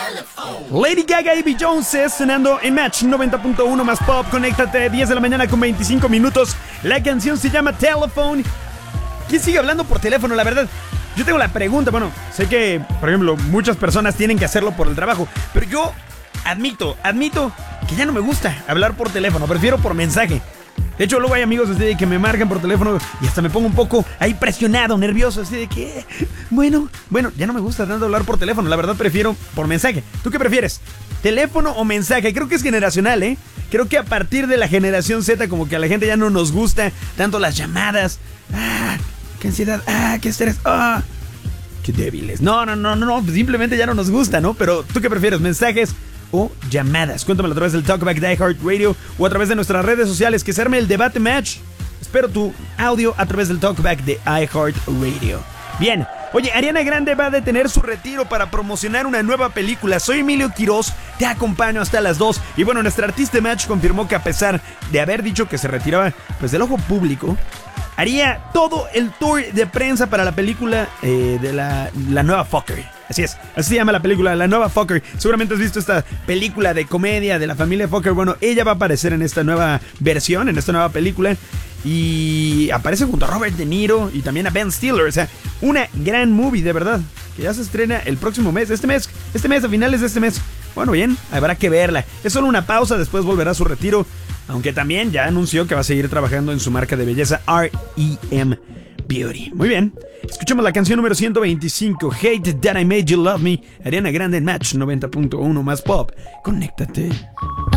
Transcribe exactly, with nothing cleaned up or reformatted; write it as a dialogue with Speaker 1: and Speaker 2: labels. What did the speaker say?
Speaker 1: Lady Gaga y Beyoncé sonando en Match noventa punto uno más Pop. Conéctate, diez de la mañana con veinticinco minutos. La canción se llama Telephone. ¿Quién sigue hablando por teléfono? La verdad, yo tengo la pregunta. Bueno, sé que, por ejemplo, muchas personas tienen que hacerlo por el trabajo, pero yo admito, admito que ya no me gusta hablar por teléfono. Prefiero por mensaje. De hecho, luego hay amigos así de que me marcan por teléfono y hasta me pongo un poco ahí presionado, nervioso, así de que, bueno, bueno, ya no me gusta tanto hablar por teléfono, la verdad prefiero por mensaje. ¿Tú qué prefieres? ¿Teléfono o mensaje? Creo que es generacional, ¿eh? Creo que a partir de la generación Z como que a la gente ya no nos gusta tanto las llamadas. Ah, qué ansiedad, ah, qué estrés, ah, qué débiles. No, no, no, no, no, simplemente ya no nos gusta, ¿no? Pero ¿tú qué prefieres? ¿Mensajes o llamadas? Cuéntamelo a través del Talkback de iHeartRadio o a través de nuestras redes sociales. Que se arme el debate match. Espero tu audio a través del Talkback de iHeartRadio. Bien, oye, Ariana Grande va a detener su retiro para promocionar una nueva película. Soy Emilio Quiroz, te acompaño hasta las dos. Y bueno, nuestra artista match confirmó que a pesar de haber dicho que se retiraba pues del ojo público, haría todo el tour de prensa para la película eh, de la, la nueva Fucker. Así es, así se llama la película, La Nueva Fucker. Seguramente has visto esta película de comedia de la familia Fucker. Bueno, ella va a aparecer en esta nueva versión, en esta nueva película. Y aparece junto a Robert De Niro y también a Ben Stiller. O sea, una gran movie, de verdad, que ya se estrena el próximo mes, este mes, este mes, a finales de este mes. Bueno, bien, habrá que verla. Es solo una pausa, después volverá a su retiro. Aunque también ya anunció que va a seguir trabajando en su marca de belleza R E M Beauty. Muy bien, escuchamos la canción número ciento veinticinco, Hate That I Made You Love Me. Ariana Grande en Match noventa punto uno más Pop. Conéctate.